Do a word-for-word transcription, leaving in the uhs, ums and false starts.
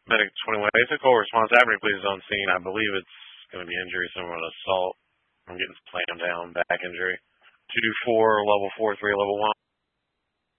Medic twenty-one, basic call response. Avenue, please on scene. I believe it's going to be injury, someone assault. I'm getting slammed down, back injury. two two four, level four three, level one.